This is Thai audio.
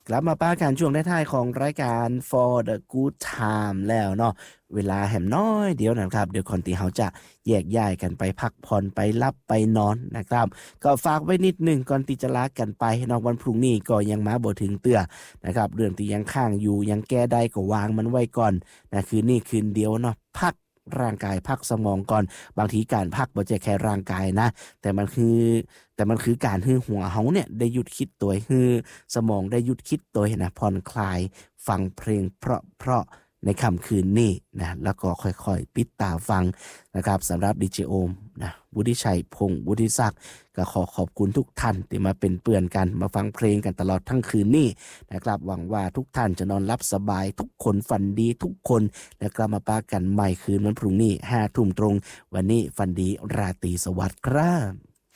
กลับมาป้ากันช่วงท้ายๆของรายการ For the Good Time แล้วเนาะเวลาแหมน้อยเดี๋ยวนะครับเดี๋ยวก่อนที่เขาจะแยกย้ายกันไปพักผ่อนไปหลับไปนอนนะครับก็ฝากไว้นิดหนึ่งก่อนที่จะลากันไปเนาะวันพรุ่งนี้ก็ยังมาบ่ถึงเตื้อนะครับเรื่องที่ยังค้างอยู่ยังแก้ได้ก็วางมันไว้ก่อนนะคืนนี้คืนเดียวเนาะพักร่างกายพักสมองก่อนบางทีการพักบ่ใช่แค่ร่างกายนะแต่มันคือการให้หัวเฮาเนี่ยได้หยุดคิดตัวให้สมองได้หยุดคิดตัวนะผ่อนคลายฟังเพลงเพราะในค่ำคืนนี้นะแล้วก็ค่อยๆปิดตาฟังนะครับสำหรับดีเจโอมนะวุฒิชัยพงษ์วุฒิศักดิ์ก็ขอขอบคุณทุกท่านที่มาเป็นเพื่อนกันมาฟังเพลงกันตลอดทั้งคืนนี้นะครับหวังว่าทุกท่านจะนอนหลับสบายทุกคนฝันดีทุกคนแล้วกลับมาปากันใหม่คืนวันพรุ่งนี้5 ทุ่มตรงวันนี้ฝันดีราตรีสวัสดิ์ครับ